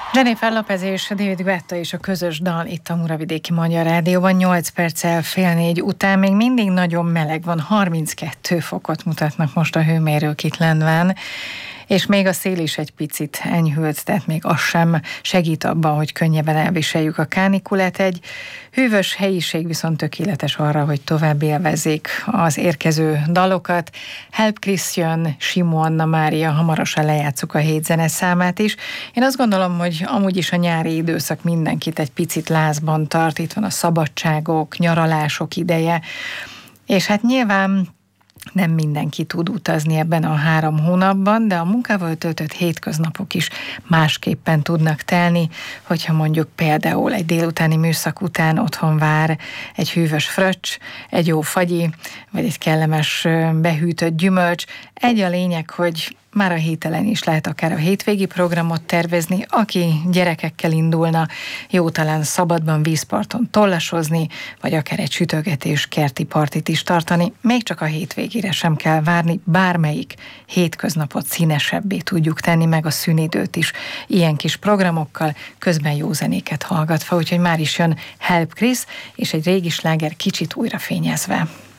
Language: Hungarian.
Jennifer Lopez és David Guetta és a közös dal itt a Muravidéki Magyar Rádióban 8 perccel 3:30 után még mindig nagyon meleg van, 32 fokot mutatnak most a hőmérők itt Lendván, és még a szél is egy picit enyhült, tehát még az sem segít abban, hogy könnyebben elviseljük a kánikulát. Egy hűvös helyiség viszont tökéletes arra, hogy tovább élvezzék az érkező dalokat. Help Chris jön, Simó Anna Mária, hamarosan lejátszuk a 7 zeneszámát is. Én azt gondolom, hogy amúgy is a nyári időszak mindenkit egy picit lázban tart, itt van a szabadságok, nyaralások ideje, és hát nyilván nem mindenki tud utazni ebben a 3 hónapban, de a munkával töltött hétköznapok is másképpen tudnak telni, hogyha mondjuk például egy délutáni műszak után otthon vár egy hűvös fröccs, egy jó fagyi, vagy egy kellemes behűtött gyümölcs. Egy a lényeg, hogy már a hét elején is lehet akár a hétvégi programot tervezni, aki gyerekekkel indulna, jó talán szabadban vízparton tollasozni, vagy akár egy sütögetés kerti partit is tartani. Még csak a hétvégére sem kell várni, bármelyik hétköznapot színesebbé tudjuk tenni, meg a szünidőt is ilyen kis programokkal, közben jó zenéket hallgatva, úgyhogy már is jön Help Chris, és egy régi sláger kicsit újra fényezve.